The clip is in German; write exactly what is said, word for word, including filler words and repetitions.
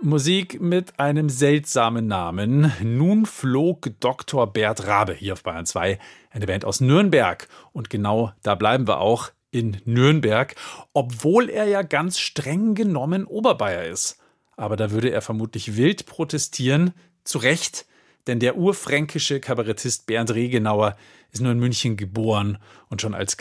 Musik mit einem seltsamen Namen. Nun flog Doktor Bert Rabe hier auf Bayern zwei, eine Band aus Nürnberg. Und genau da bleiben wir auch, in Nürnberg, obwohl er ja ganz streng genommen Oberbayer ist. Aber da würde er vermutlich wild protestieren. Zu Recht, denn der urfränkische Kabarettist Bernd Regenauer ist nur in München geboren und schon als